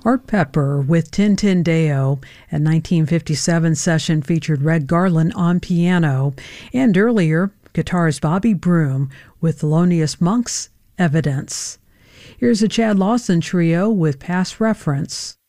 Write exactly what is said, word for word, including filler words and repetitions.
Art Pepper with Tintin-Deo, a nineteen fifty-seven session featured Red Garland on piano, and earlier, guitarist Bobby Broom with Thelonious Monk's Evidence. Here's a Chad Lawson trio with Past Reference.